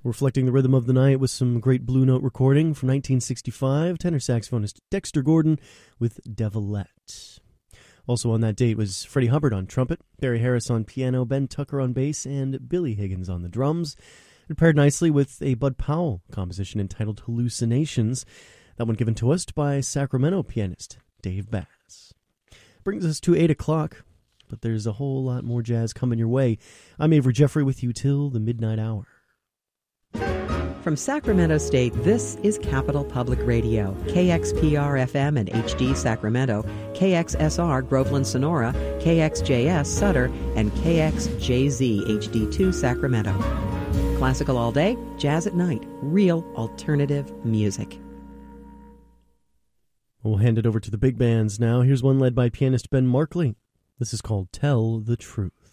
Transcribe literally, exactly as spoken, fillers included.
Reflecting the rhythm of the night with some great Blue Note recording from nineteen sixty-five, tenor saxophonist Dexter Gordon with Devilette. Also on that date was Freddie Hubbard on trumpet, Barry Harris on piano, Ben Tucker on bass, and Billy Higgins on the drums. It paired nicely with a Bud Powell composition entitled Hallucinations, that one given to us by Sacramento pianist Dave Bass. Brings us to eight o'clock, but there's a whole lot more jazz coming your way. I'm Avery Jeffrey with you till the midnight hour. From Sacramento State, this is Capital Public Radio, K X P R F M and H D Sacramento, K X S R Groveland Sonora, K X J S Sutter, and K X J Z H D two Sacramento. Classical all day, jazz at night, real alternative music. We'll hand it over to the big bands now. Here's one led by pianist Ben Markley. This is called Tell the Truth.